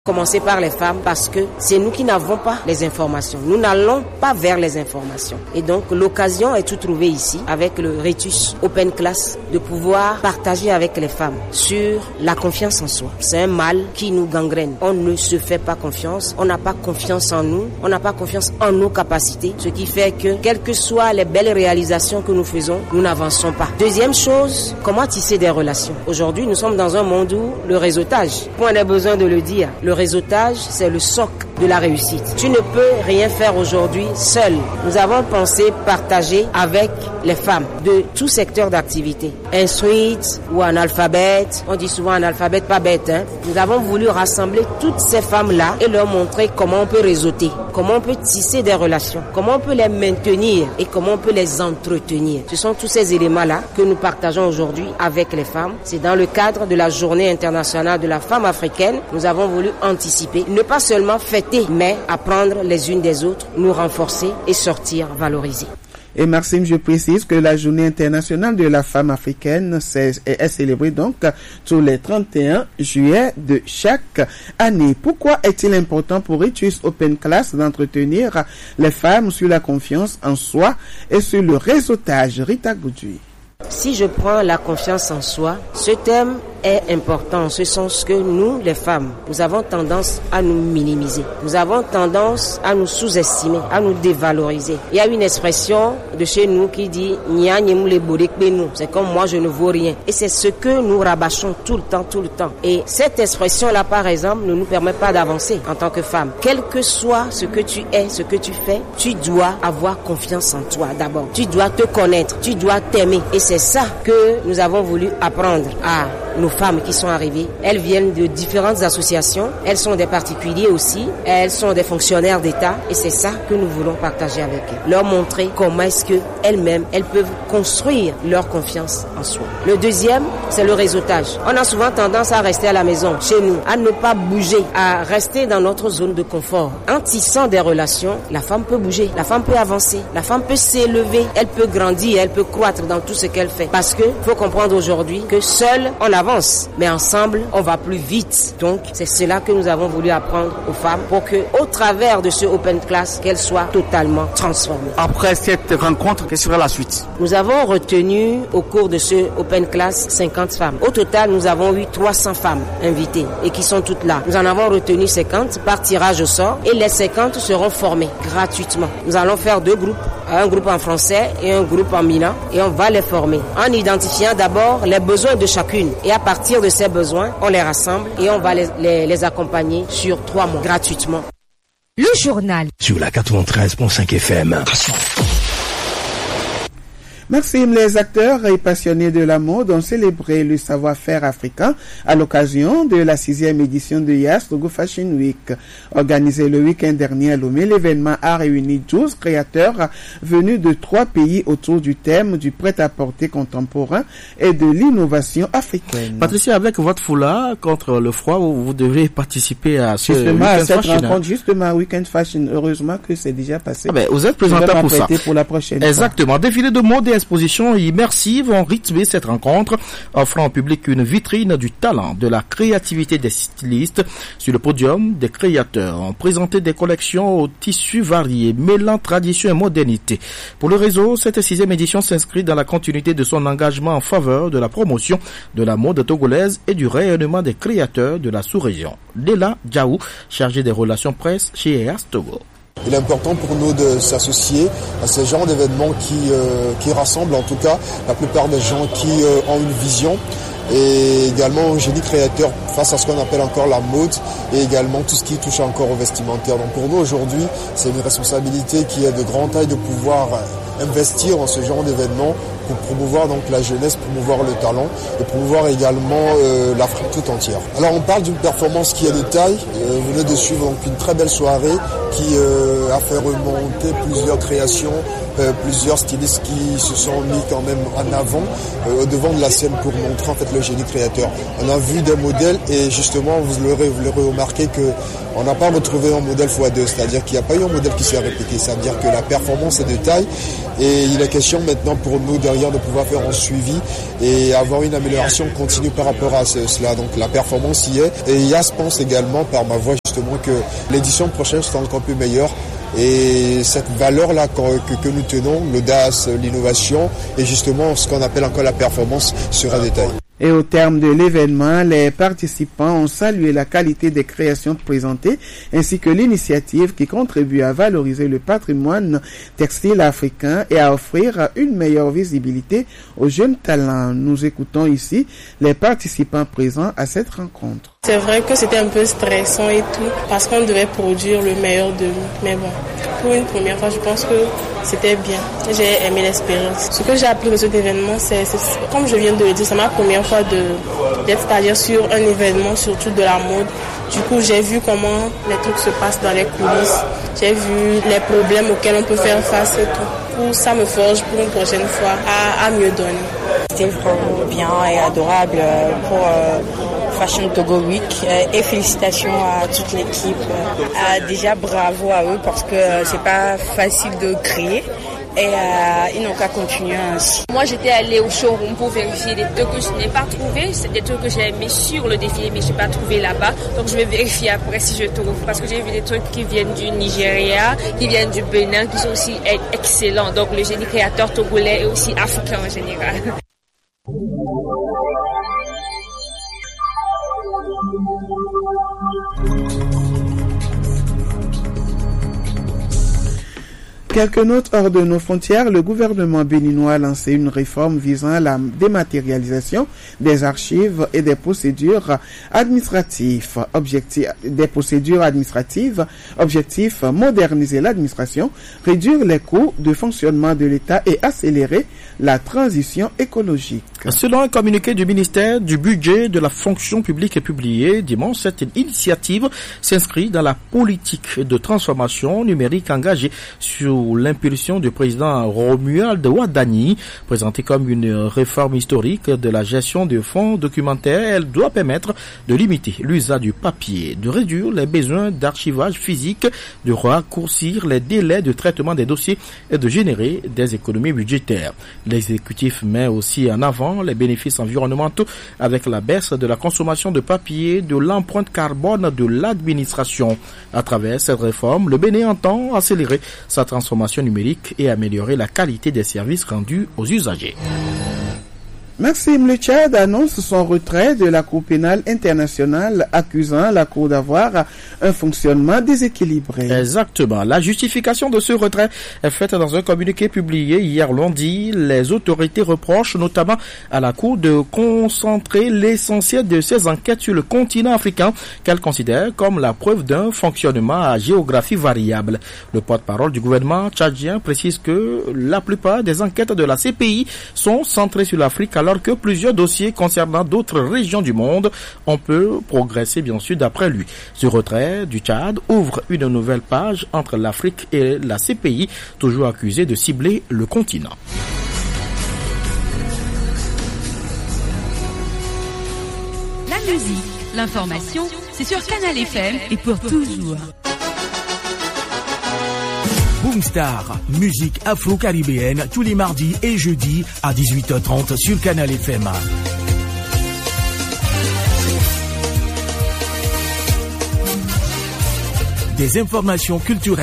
Commencer par les femmes parce que c'est nous qui n'avons pas les informations. Nous n'allons pas vers les informations. Et donc l'occasion est tout trouvée ici avec le Ritus Open Class de pouvoir partager avec les femmes sur la confiance en soi. C'est un mal qui nous gangrène. On ne se fait pas confiance, on n'a pas confiance en nous, on n'a pas confiance en nos capacités, ce qui fait que quelles que soient les belles réalisations que nous faisons, nous n'avançons pas. Deuxième chose, comment tisser des relations. Aujourd'hui, nous sommes dans un monde où le réseautage, point n'est besoin de le dire, le réseautage, c'est le socle de la réussite. Tu ne peux rien faire aujourd'hui seul. Nous avons pensé partager avec les femmes de tout secteur d'activité, instruites ou analphabètes. On dit souvent analphabète, pas bête, hein. Nous avons voulu rassembler toutes ces femmes-là et leur montrer comment on peut réseauter, comment on peut tisser des relations, comment on peut les maintenir et comment on peut les entretenir. Ce sont tous ces éléments-là que nous partageons aujourd'hui avec les femmes. C'est dans le cadre de la Journée internationale de la femme africaine. Nous avons voulu anticiper, ne pas seulement fêter, mais apprendre les unes des autres, nous renforcer et sortir valorisés. Et Maxime, je précise que la Journée internationale de la femme africaine est célébrée donc tous les 31 juillet de chaque année. Pourquoi est-il important pour Ritus Open Class d'entretenir les femmes sur la confiance en soi et sur le réseautage? Rita Goudui. Si je prends la confiance en soi, ce thème est important en ce sens que nous, les femmes, nous avons tendance à nous minimiser. Nous avons tendance à nous sous-estimer, à nous dévaloriser. Il y a une expression de chez nous qui dit « Nya nyemu le bodek nous ». C'est comme moi, je ne vaux rien. Et c'est ce que nous rabâchons tout le temps. Et cette expression-là, par exemple, ne nous permet pas d'avancer en tant que femme. Quel que soit ce que tu es, ce que tu fais, tu dois avoir confiance en toi d'abord. Tu dois te connaître, tu dois t'aimer. Et c'est ça que nous avons voulu apprendre à nos femmes qui sont arrivées. Elles viennent de différentes associations, elles sont des particuliers aussi, elles sont des fonctionnaires d'État et c'est ça que nous voulons partager avec elles. Leur montrer comment est-ce que elles-mêmes, elles peuvent construire leur confiance en soi. Le deuxième, c'est le réseautage. On a souvent tendance à rester à la maison, chez nous, à ne pas bouger, à rester dans notre zone de confort. En tissant des relations, la femme peut bouger, la femme peut avancer, la femme peut s'élever, elle peut grandir, elle peut croître dans tout ce qu'elle fait. Parce que faut comprendre aujourd'hui que seul on avance, mais ensemble on va plus vite. Donc c'est cela que nous avons voulu apprendre aux femmes pour que au travers de ce Open Class, qu'elles soient totalement transformées. Après cette rencontre, quelle sera la suite? Nous avons retenu au cours de ce Open Class 50 femmes. Au total, nous avons eu 300 femmes invitées et qui sont toutes là. Nous en avons retenu 50 par tirage au sort et les 50 seront formées gratuitement. Nous allons faire deux groupes, un groupe en français et un groupe en mina et on va les former en identifiant d'abord les besoins de chacune. Et à partir de ces besoins, on les rassemble et on va les accompagner sur 3 mois gratuitement. Le journal sur la 93.5 FM. Maxime, les acteurs et passionnés de la mode ont célébré le savoir-faire africain à l'occasion de la 6e édition de Yastogo Fashion Week. Organisé le week-end dernier à Lomé, l'événement a réuni 12 créateurs venus de 3 pays autour du thème du prêt-à-porter contemporain et de l'innovation africaine. Patricia, avec votre foulard contre le froid, vous devez participer à ce week-end fashion. Justement, week-end fashion. Heureusement que c'est déjà passé. Ah ben, vous êtes présentant pour ça. Pour la prochaine Exactement. Défilé de mode et expositions immersives ont rythmé cette rencontre, offrant au public une vitrine du talent, de la créativité des stylistes. Sur le podium, des créateurs ont présenté des collections aux tissus variés, mêlant tradition et modernité. Pour le réseau, cette 6e édition s'inscrit dans la continuité de son engagement en faveur de la promotion de la mode togolaise et du rayonnement des créateurs de la sous-région. Léla Djaou, chargée des relations presse chez EAS Togo. Il est important pour nous de s'associer à ce genre d'événements qui rassemblent en tout cas la plupart des gens qui ont une vision et également un génie créateur face à ce qu'on appelle encore la mode et également tout ce qui touche encore au vestimentaire. Donc pour nous aujourd'hui, c'est une responsabilité qui est de grande taille de pouvoir investir dans ce genre d'événements pour promouvoir donc la jeunesse, promouvoir le talent et promouvoir également l'Afrique tout entière. Alors on parle d'une performance qui est de taille. Vous venez de suivre donc une très belle soirée qui a fait remonter plusieurs créations, plusieurs stylistes qui se sont mis quand même en avant au devant de la scène pour montrer en fait le génie créateur. On a vu des modèles et justement vous l'aurez remarqué que on n'a pas retrouvé un modèle x2, c'est-à-dire qu'il n'y a pas eu un modèle qui s'est répété, c'est-à-dire que la performance est de taille et il est question maintenant pour nous derrière derrière de pouvoir faire un suivi et avoir une amélioration continue par rapport à cela. Donc la performance y est. Et Yas pense également par ma voix justement que l'édition prochaine sera encore plus meilleure. Et cette valeur-là que nous tenons, l'audace, l'innovation et justement ce qu'on appelle encore la performance sera détaillée. Et au terme de l'événement, les participants ont salué la qualité des créations présentées ainsi que l'initiative qui contribue à valoriser le patrimoine textile africain et à offrir une meilleure visibilité aux jeunes talents. Nous écoutons ici les participants présents à cette rencontre. C'est vrai que c'était un peu stressant et tout, parce qu'on devait produire le meilleur de nous. Mais bon, pour une première fois, je pense que c'était bien. J'ai aimé l'expérience. Ce que j'ai appris de cet événement, c'est comme je viens de le dire, c'est ma première fois d'être stagiaire sur un événement, surtout de la mode. Du coup, j'ai vu comment les trucs se passent dans les coulisses. J'ai vu les problèmes auxquels on peut faire face et tout. Ça me forge pour une prochaine fois à mieux donner. C'était vraiment bien et adorable pour Fashion Togo Week et félicitations à toute l'équipe. Déjà bravo à eux parce que c'est pas facile de créer. Et ils n'ont qu'à continuer ainsi. Moi, j'étais allée au showroom pour vérifier des trucs que je n'ai pas trouvés. C'est des trucs que j'ai aimés sur le défilé, mais je n'ai pas trouvé là-bas. Donc, je vais vérifier après si je trouve. Parce que j'ai vu des trucs qui viennent du Nigeria, qui viennent du Bénin, qui sont aussi excellents. Donc, le génie créateur togolais est aussi africain en général. Quelques notes hors de nos frontières, le gouvernement béninois a lancé une réforme visant la dématérialisation des archives et des procédures administratives. Objectif, moderniser l'administration, réduire les coûts de fonctionnement de l'État et accélérer la transition écologique. Selon un communiqué du ministère du Budget de la fonction publique publié dimanche, cette initiative s'inscrit dans la politique de transformation numérique engagée sous l'impulsion du président Romuald Wadani. Présentée comme une réforme historique de la gestion des fonds documentaires, elle doit permettre de limiter l'usage du papier, de réduire les besoins d'archivage physique, de raccourcir les délais de traitement des dossiers et de générer des économies budgétaires. L'exécutif met aussi en avant les bénéfices environnementaux avec la baisse de la consommation de papier, de l'empreinte carbone de l'administration. À travers cette réforme, le Bénin entend accélérer sa transformation numérique et améliorer la qualité des services rendus aux usagers. Maxime, le Tchad annonce son retrait de la Cour pénale internationale, accusant la Cour d'avoir un fonctionnement déséquilibré. Exactement. La justification de ce retrait est faite dans un communiqué publié hier lundi. Les autorités reprochent notamment à la Cour de concentrer l'essentiel de ses enquêtes sur le continent africain qu'elle considère comme la preuve d'un fonctionnement à géographie variable. Le porte-parole du gouvernement tchadien précise que la plupart des enquêtes de la CPI sont centrées sur l'Afrique alors que plusieurs dossiers concernant d'autres régions du monde ont pu progresser bien sûr d'après lui. Ce retrait du Tchad ouvre une nouvelle page entre l'Afrique et la CPI, toujours accusée de cibler le continent. La musique, l'information, c'est sur Canal FM et pour toujours. Boomstar, musique afro-caribéenne tous les mardis et jeudis à 18h30 sur Canal FM. Des informations culturelles